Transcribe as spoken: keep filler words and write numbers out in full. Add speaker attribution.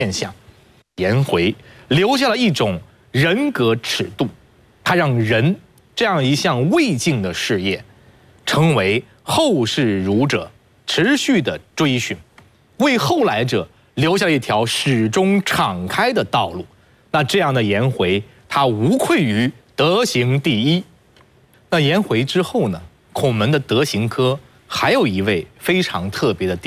Speaker 1: 现象。颜回留下了一种人格尺度，他让仁这样一项未尽的事业，成为后世儒者持续的追寻，为后来者留下一条始终敞开的道路。那这样的颜回，他无愧于德行第一。那颜回之后呢，孔门的德行科还有一位非常特别的。